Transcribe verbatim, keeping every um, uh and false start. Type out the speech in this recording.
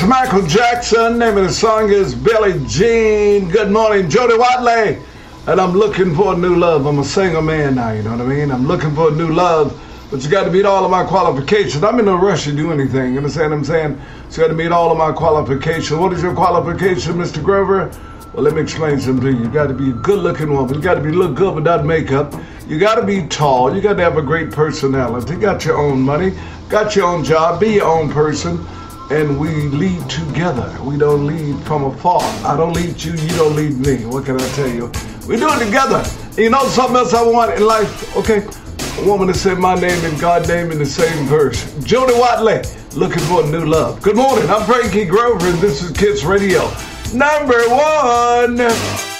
Michael Jackson. Name of the song is Billie Jean. Good morning, Jody Watley. And I'm looking for a new love. I'm a single man now, you know what I mean? I'm looking for a new love, but you got to meet all of my qualifications. I'm in no rush to do anything. You understand what I'm saying? So you got to meet all of my qualifications. What is your qualification, Mister Grover? Well, let me explain something to you. You got to be a good-looking woman. You got to be look good without makeup. You got to be tall. You got to have a great personality. You got your own money. Got your own job. Be your own person. And we lead together. We don't lead from afar. I don't lead you. You don't lead me. What can I tell you? We do it together. And you know something else I want in life? Okay. A woman to say my name and God's name in the same verse. Jody Watley, looking for a new love. Good morning. I'm Frankie Grover, and this is Kids Radio. Number one.